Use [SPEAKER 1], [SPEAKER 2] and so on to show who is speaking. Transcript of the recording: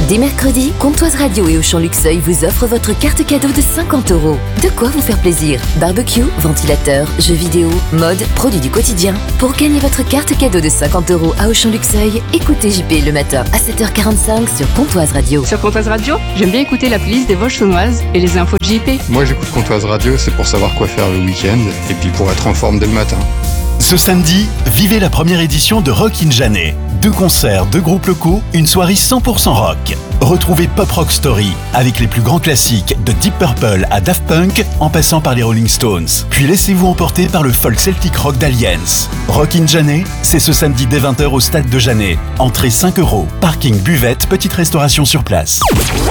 [SPEAKER 1] Dès mercredi, Comtoise Radio et Auchan Luxeuil vous offrent votre carte cadeau de 50 €. De quoi vous faire plaisir. Barbecue, ventilateur, jeux vidéo, mode, produits du quotidien. Pour gagner votre carte cadeau de 50 € à Auchan Luxeuil, écoutez JP le matin à 7h45 sur Comtoise Radio.
[SPEAKER 2] Sur Comtoise Radio, j'aime bien écouter la playlist des Vosges saunoises et les infos de JP.
[SPEAKER 3] Moi j'écoute Comtoise Radio, c'est pour savoir quoi faire le week-end et puis pour être en forme dès le matin.
[SPEAKER 4] Ce samedi, vivez la première édition de Rock in Janet. 2 concerts, 2 groupes locaux, une soirée 100% rock. Retrouvez Pop Rock Story avec les plus grands classiques de Deep Purple à Daft Punk en passant par les Rolling Stones. Puis laissez-vous emporter par le folk celtic rock d'Aliens. Rock in Janet, c'est ce samedi dès 20h au stade de Janet. Entrée 5 €. Parking, buvette, petite restauration sur place.